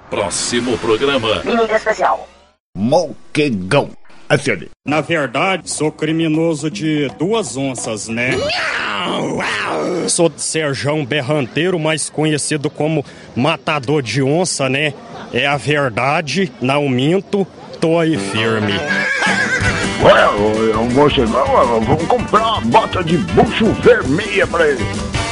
Próximo programa. Mídia especial. Moquegão. Acende. Na verdade, sou criminoso de 2 onças, né? Sou de Serjão Berranteiro, mais conhecido como Matador de Onça, né? É a verdade, não minto, tô aí firme. Ué, eu vou chegar, vamos comprar uma bota de bucho vermelha pra ele.